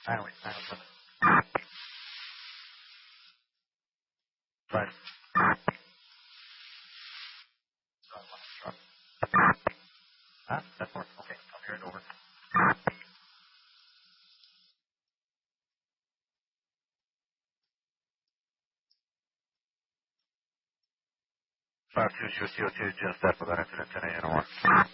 908, 907. Right. Huh? That's work. Okay, I'll carry it over. 52002, just after that incident, 10 a.m.